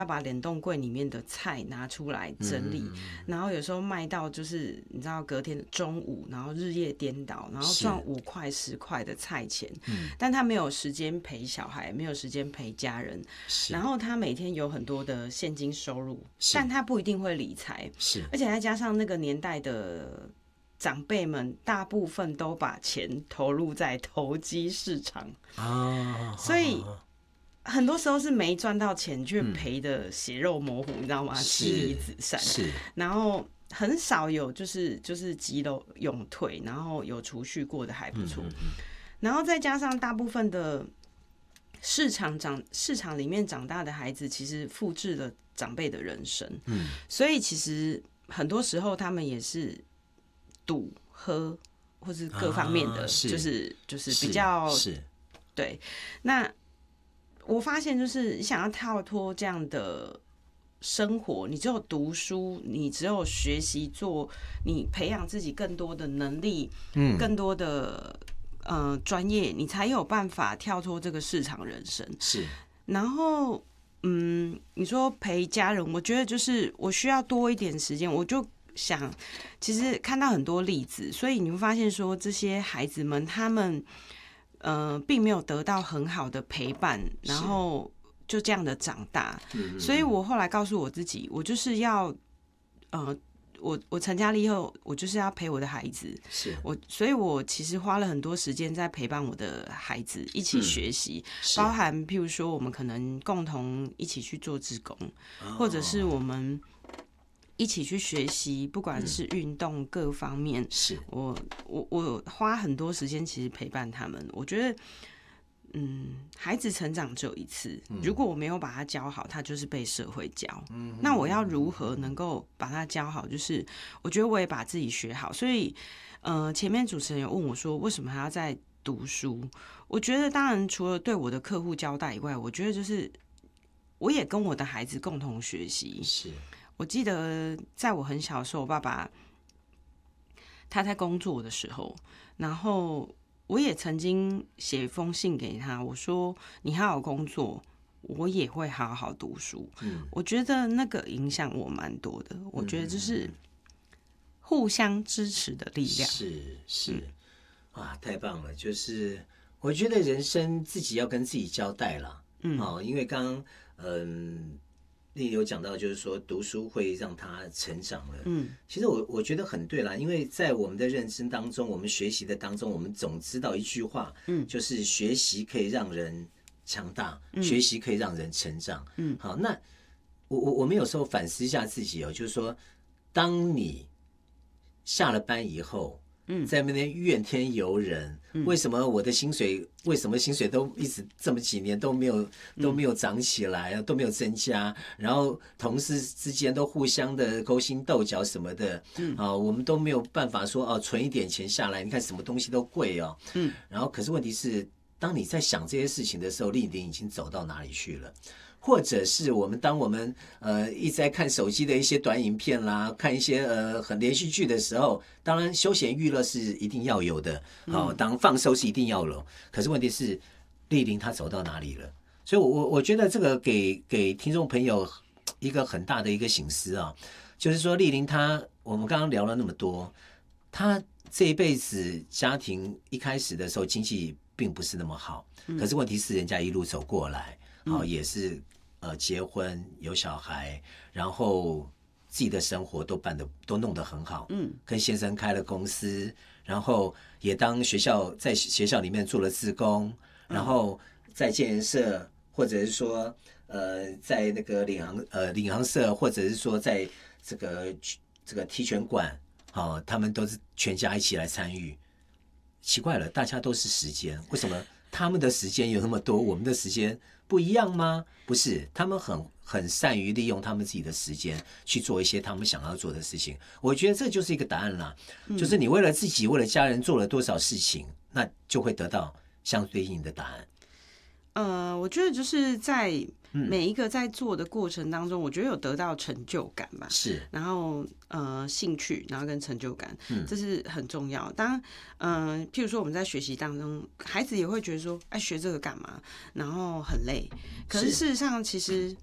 要把冷冻柜里面的菜拿出来整理，然后有时候卖到就是你知道隔天的中午，然后日夜颠倒，然后赚5块10块的菜钱，但他没有时间陪小孩，没有时间陪家人，然后他每天有很多的现金收入，但他不一定会理财，而且再加上那个年代的长辈们大部分都把钱投入在投机市场所以很多时候是没赚到钱，却赔的血肉模糊，你知道吗？妻离子散。然后很少有就是急流勇退，然后有储蓄过得还不错。然后再加上大部分的市场里面长大的孩子，其实复制了长辈的人生。所以其实很多时候他们也是赌喝或是各方面的，就是比较对。那我发现就是你想要跳脱这样的生活，你只有读书，你只有学习做，你培养自己更多的能力，更多的专业，你才有办法跳脱这个市场人生。然后你说陪家人，我觉得就是我需要多一点时间，我就想，其实看到很多例子，所以你会发现说这些孩子们他们并没有得到很好的陪伴，然后就这样的长大。所以我后来告诉我自己，我就是要我成家立后，我就是要陪我的孩子。所以我其实花了很多时间在陪伴我的孩子一起学习，包含譬如说我们可能共同一起去做志工，或者是我们一起去学习，不管是运动各方面，我花很多时间其实陪伴他们。我觉得孩子成长只有一次，如果我没有把他教好，他就是被社会教。那我要如何能够把他教好？就是我觉得我也把自己学好。所以前面主持人有问我说，为什么还要再读书？我觉得当然除了对我的客户交代以外，我觉得就是我也跟我的孩子共同学习。我记得在我很小的时候，我爸爸他在工作的时候，然后我也曾经写一封信给他，我说你好好工作，我也会好好读书。我觉得那个影响我蛮多的。我觉得就是互相支持的力量。 哇，太棒了！就是我觉得人生自己要跟自己交代了。因为刚刚丽有讲到，就是说读书会让他成长了。其实我觉得很对啦，因为在我们的认知当中，我们学习的当中，我们总知道一句话，就是学习可以让人强大，学习可以让人成长。好，那我们有时候反思一下自己就是说，当你下了班以后，在那边怨天尤人，为什么我的薪水都一直这么几年都没有涨起来，都没有增加，然后同事之间都互相的勾心斗角什么的，我们都没有办法说存一点钱下来，你看什么东西都贵然后可是问题是，当你在想这些事情的时候，丽玲已经走到哪里去了？或者是当我们一直在看手机的一些短影片啦，看一些很连续剧的时候，当然休闲娱乐是一定要有的，当放松是一定要有。可是问题是，丽玲她走到哪里了？所以我觉得这个给听众朋友一个很大的一个省思就是说丽玲我们刚刚聊了那么多，她这一辈子家庭一开始的时候经济并不是那么好，可是问题是人家一路走过来，也是结婚有小孩，然后自己的生活都弄得很好，跟先生开了公司，然后也在学校里面做了志工，然后在建研社，或者是说在那个领航社，或者是说在这个踢拳馆，他们都是全家一起来参与。奇怪了，大家都是时间，为什么他们的时间有那么多，我们的时间不一样吗？不是，他们很善于利用他们自己的时间去做一些他们想要做的事情。我觉得这就是一个答案啦，就是你为了自己，为了家人做了多少事情，那就会得到相对应的答案。 我觉得就是在每一个在做的过程当中，我觉得有得到成就感吧，然后兴趣，然后跟成就感，这是很重要。譬如说我们在学习当中，孩子也会觉得说，学这个干嘛？然后很累。可是事实上，其实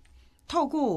透过